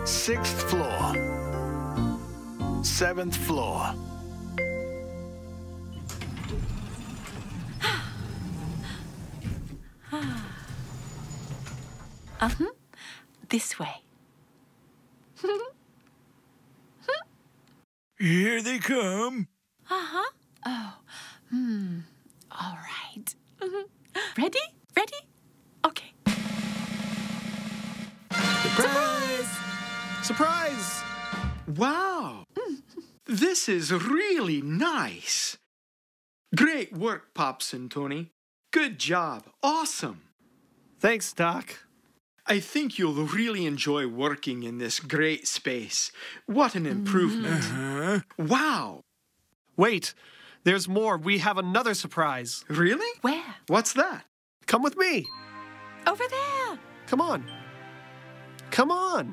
6th floor. 7th floor. This way. Here they come. Oh, all right. Ready? Ready? Okay. Surprise! Surprise! Wow! This is really nice. Great work, Pops and Tony. Good job. Awesome. Thanks, Doc. I think you'll really enjoy working in this great space. What an improvement. Wow. Wait, there's more. We have another surprise. Really? Where? What's that? Come with me. Over there. Come on. Come on.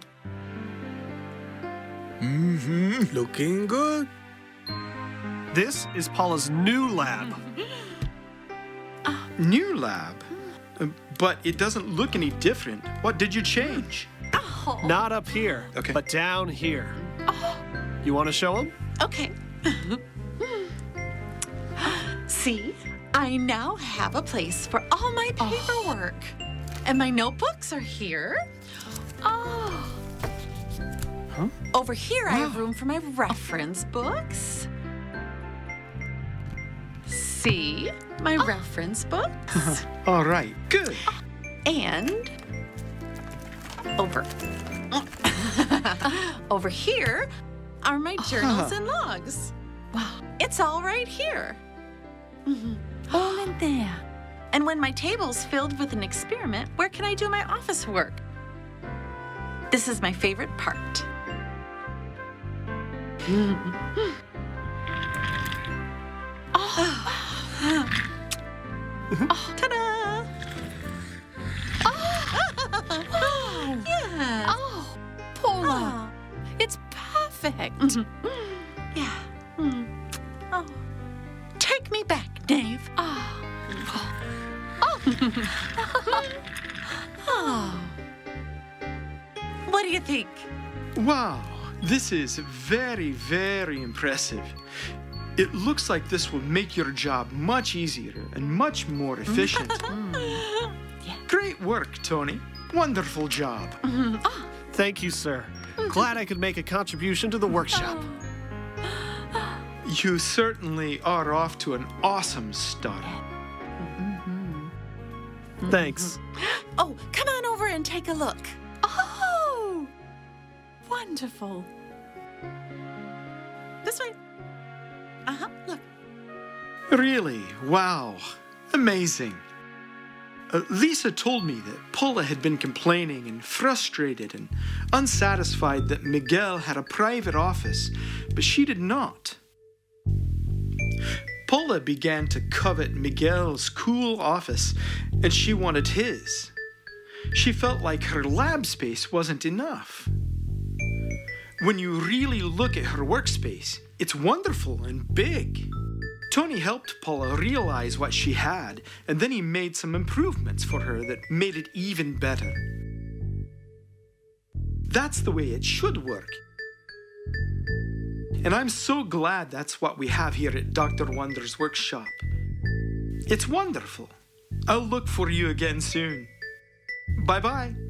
Looking good. This is Paula's new lab. New lab? But it doesn't look any different. What did you change? Oh. Not up here, Okay. but down here. You want to show them? Okay. See, I now have a place for all my paperwork. And my notebooks are here. Oh. Huh? Over here, I have room for my reference books. See, my reference books. All right, good. And over here are my journals and logs. Wow, it's all right here. All in there. And when my table's filled with an experiment, where can I do my office work? This is my favorite part. Ta-da! Oh, yes. Oh, Paula, it's perfect. Yeah. Oh. Take me back, Dave. Oh. What do you think? Wow, this is very, very impressive. It looks like this will make your job much easier and much more efficient. Great work, Tony. Wonderful job. Thank you, sir. Glad I could make a contribution to the workshop. You certainly are off to an awesome start. Thanks. Oh, come on over and take a look. Oh, wonderful. This way. Look. Really? Wow. Amazing. Lisa told me that Paula had been complaining and frustrated and unsatisfied that Miguel had a private office, but she did not. Paula began to covet Miguel's cool office, and she wanted his. She felt like her lab space wasn't enough. When you really look at her workspace, it's wonderful and big. Tony helped Paula realize what she had, and then he made some improvements for her that made it even better. That's the way it should work. And I'm so glad that's what we have here at Dr. Wonder's workshop. It's wonderful. I'll look for you again soon. Bye-bye.